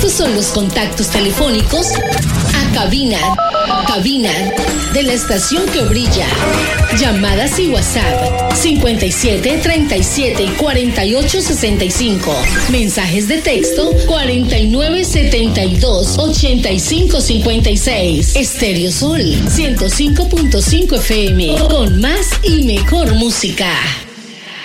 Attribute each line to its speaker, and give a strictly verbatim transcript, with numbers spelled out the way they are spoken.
Speaker 1: Estos son los contactos telefónicos a cabina, cabina de la estación que brilla. Llamadas y WhatsApp cincuenta y siete, treinta y siete, cuarenta y ocho, sesenta y cinco. Mensajes de texto cuarenta y nueve, setenta y dos, ochenta y cinco, cincuenta y seis. Estéreo Sol ciento cinco punto cinco F M con más y mejor música.